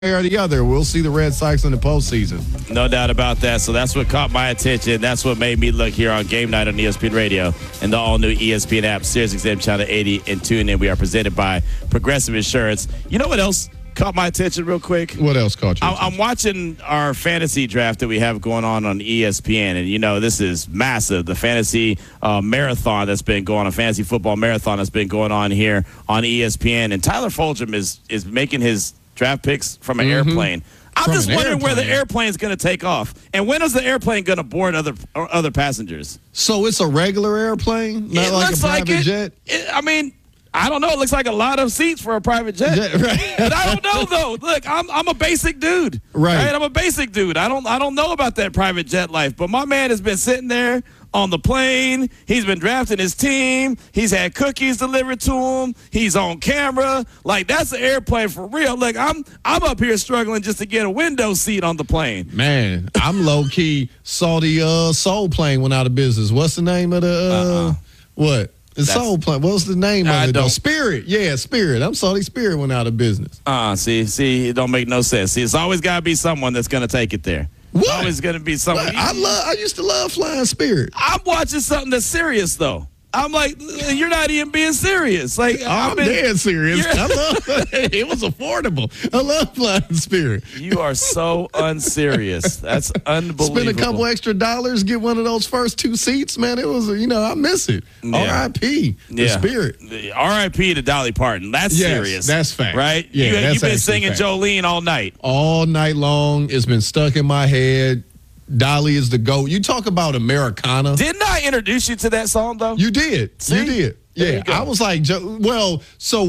or the other. We'll see the Red Sox in the postseason. No doubt about that. So that's what caught my attention. That's what made me look here on Game Night on ESPN Radio and the all-new ESPN app, SiriusXM Channel 80, and tune in. We are presented by Progressive Insurance. You know what else caught my attention real quick? What else caught you? I'm watching our fantasy draft that we have going on ESPN, and, you know, this is massive. The fantasy marathon that's been going on, fantasy football marathon that's been going on here on ESPN, and Tyler Fulgham is making his draft picks from an airplane. I'm just wondering where the airplane is going to take off, and when is the airplane going to board other passengers? So it's a regular airplane, not it like looks a private jet? I mean, I don't know. It looks like a lot of seats for a private jet. Right. But I don't know, though. Look, I'm a basic dude. Right. I'm a basic dude. I don't know about that private jet life. But my man has been sitting there on the plane. He's been drafting his team. He's had cookies delivered to him. He's on camera. Like, that's an airplane for real. Look, I'm up here struggling just to get a window seat on the plane. Man, I'm low-key Saudi Soul Plane went out of business. What's the name of the what? The Soul Plane. What's the name of it? Spirit. Yeah, Spirit. I'm sorry, Spirit went out of business. See, it don't make no sense. See, it's always got to be someone that's going to take it there. What? It's always going to be someone. I used to love flying Spirit. I'm watching something that's serious, though. I'm like, you're not even being serious. Like, I'm dead serious. I love it. Was affordable. I love flying Spirit. You are so unserious. That's unbelievable. Spend a couple extra dollars, get one of those first two seats, man. It was, I miss it. Yeah. R.I.P. The Spirit. R.I.P. to Dolly Parton. That's serious. That's fact. Right? Yeah, you've been singing Jolene all night. All night long. It's been stuck in my head. Dolly is the GOAT. You talk about Americana. Didn't I introduce you to that song, though? You did. See? You did. Yeah, I was like, well, so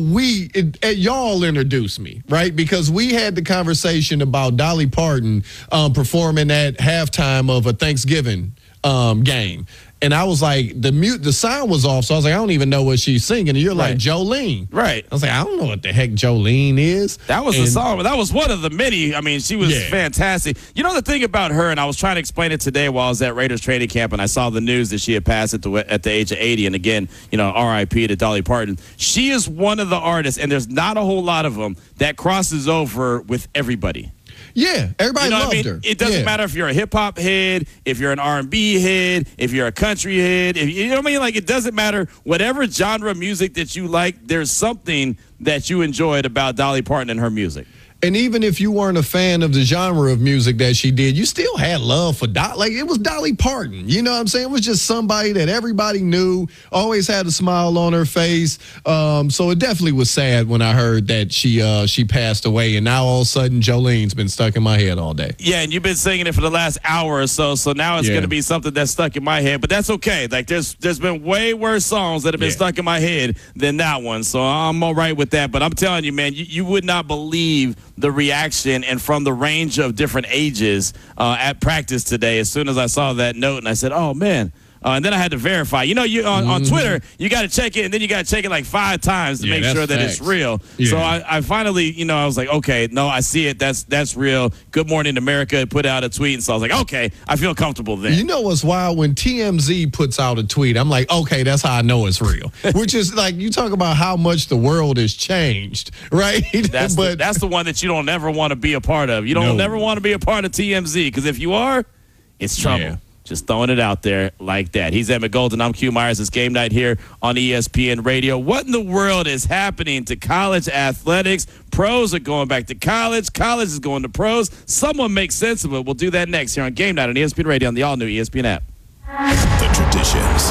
y'all introduced me, right? Because we had the conversation about Dolly Parton performing at halftime of a Thanksgiving game. And I was like, the sound was off, so I was like, I don't even know what she's singing. And you're like, Jolene. Right. I was like, I don't know what the heck Jolene is. That was the song, but that was one of the many. I mean, she was fantastic. You know the thing about her, and I was trying to explain it today while I was at Raiders training camp, and I saw the news that she had passed at the age of 80. And again, R.I.P. to Dolly Parton. She is one of the artists, and there's not a whole lot of them that crosses over with everybody. Yeah, everybody loved her. It doesn't matter if you're a hip hop head, if you're an R&B head, if you're a country head. You know what I mean? Like, it doesn't matter. Whatever genre of music that you like, there's something that you enjoyed about Dolly Parton and her music. And even if you weren't a fan of the genre of music that she did, you still had love for Like, it was Dolly Parton. You know what I'm saying? It was just somebody that everybody knew, always had a smile on her face. So it definitely was sad when I heard that she passed away. And now all of a sudden, Jolene's been stuck in my head all day. Yeah, and you've been singing it for the last hour or so. So now it's going to be something that's stuck in my head. But that's okay. Like, there's been way worse songs that have been stuck in my head than that one. So I'm all right with that. But I'm telling you, man, you would not believe the reaction and from the range of different ages at practice today as soon as I saw that note, and I said, oh, man. And then I had to verify. You on Twitter, you got to check it, and then you got to check it like 5 times to make sure that it's real. Yeah. So I finally, I was like, okay, no, I see it. That's real. Good Morning America put out a tweet, and so I was like, okay, I feel comfortable then. You know what's wild? When TMZ puts out a tweet, I'm like, okay, that's how I know it's real. Which is like, you talk about how much the world has changed, right? That's the one that you don't ever want to be a part of. You don't never want to be a part of TMZ, because if you are, it's trouble. Yeah. Just throwing it out there like that. He's Emmett Golden. I'm Q Myers. It's Game Night here on ESPN Radio. What in the world is happening to college athletics? Pros are going back to college. College is going to pros. Someone make sense of it. We'll do that next here on Game Night on ESPN Radio on the all-new ESPN app. The traditions.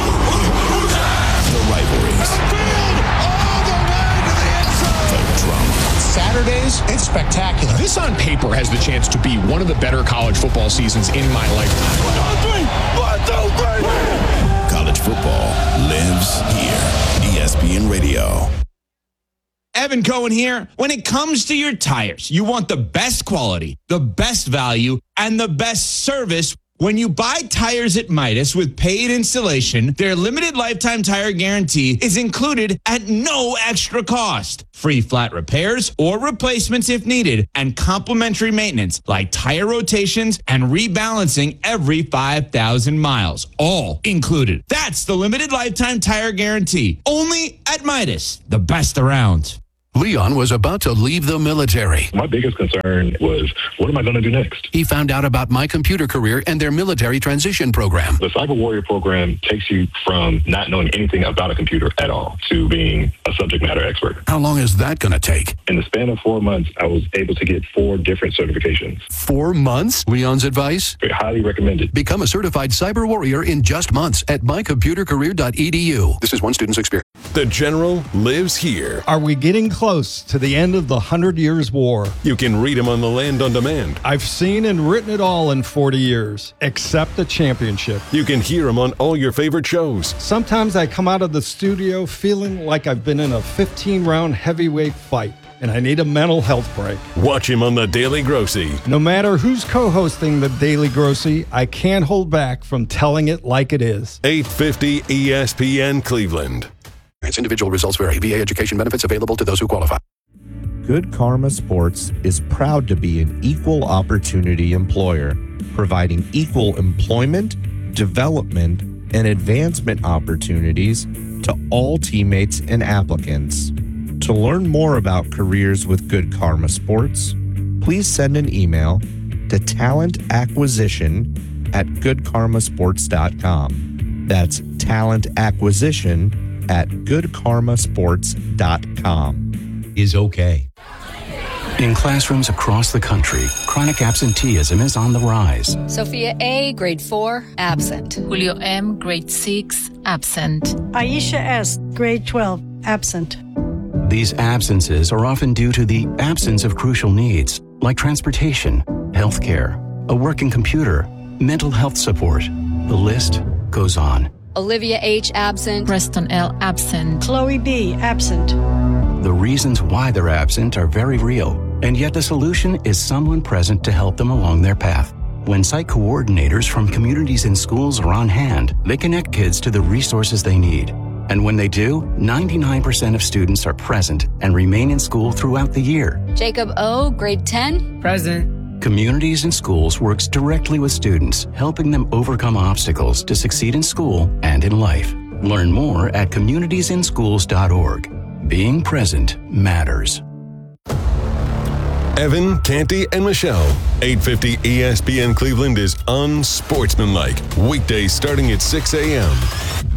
The rivalries. Saturdays, it's spectacular. This on paper has the chance to be one of the better college football seasons in my lifetime. 1, 2, 3. College football lives here. ESPN Radio. Evan Cohen here. When it comes to your tires, you want the best quality, the best value, and the best service. When you buy tires at Midas with paid installation, their limited lifetime tire guarantee is included at no extra cost. Free flat repairs or replacements if needed, and complimentary maintenance like tire rotations and rebalancing every 5,000 miles. All included. That's the limited lifetime tire guarantee. Only at Midas, the best around. Leon was about to leave the military. My biggest concern was, what am I going to do next? He found out about My Computer Career and their military transition program. The Cyber Warrior program takes you from not knowing anything about a computer at all to being a subject matter expert. How long is that going to take? In the span of 4 months, I was able to get 4 different certifications. 4 months? Leon's advice? Highly recommended. Become a certified cyber warrior in just months at mycomputercareer.edu. This is one student's experience. The General lives here. Are we getting close to the end of the 100 Years' War? You can read him on the Land on Demand. I've seen and written it all in 40 years, except the championship. You can hear him on all your favorite shows. Sometimes I come out of the studio feeling like I've been in a 15-round heavyweight fight, and I need a mental health break. Watch him on The Daily Grossy. No matter who's co-hosting The Daily Grossy, I can't hold back from telling it like it is. 850 ESPN Cleveland. Individual results vary. VA education benefits available to those who qualify. Good Karma Sports is proud to be an equal opportunity employer, providing equal employment, development, and advancement opportunities to all teammates and applicants. To learn more about careers with Good Karma Sports, please send an email to talentacquisition@goodkarmasports.com. That's talentacquisition@goodkarmasports.com. Is okay. In classrooms across the country, chronic absenteeism is on the rise. Sophia A., grade 4, absent. Julio M., grade 6, absent. Aisha S., grade 12, absent. These absences are often due to the absence of crucial needs, like transportation, healthcare, a working computer, mental health support. The list goes on. Olivia H., absent. Preston L., absent. Chloe B., absent. The reasons why they're absent are very real, and yet the solution is someone present to help them along their path. When site coordinators from communities and schools are on hand, they connect kids to the resources they need. And when they do, 99% of students are present and remain in school throughout the year. Jacob O., grade 10, present. Communities and Schools works directly with students, helping them overcome obstacles to succeed in school and in life. Learn more at communitiesinschools.org. Being present matters. Evan, Canty, and Michelle. 850 ESPN Cleveland is unsportsmanlike. Weekdays starting at 6 a.m.